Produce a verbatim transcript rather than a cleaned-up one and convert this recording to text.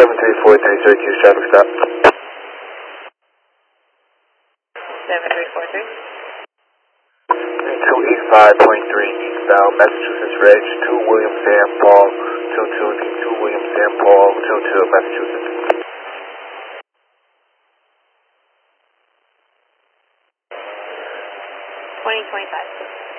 seven three four three, Syracuse traffic stop. seven three four three. two eighty-five point three eastbound Massachusetts Ridge, two William Sam Paul, two two, two William Sam Paul, two two, Massachusetts. twenty twenty-five.